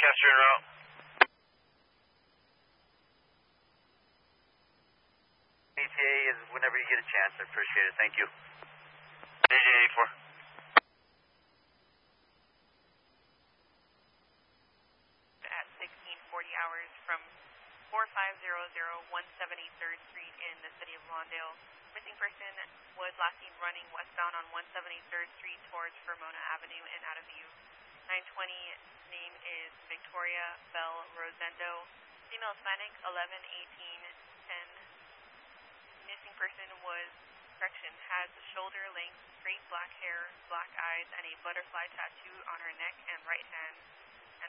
Lancaster en route. ETA is whenever you get a chance. I appreciate it. Thank you. JJ84. At 1640 hours from 4500 173rd Street in the city of Lawndale. Missing person was last seen running westbound on 173rd Street towards Vermona Avenue and out of view. 920, name is Victoria Bell Rosendo. Female Hispanic, 11, 18, 10. Missing person has shoulder length, straight black hair, black eyes, and a butterfly tattoo on her neck and right hand.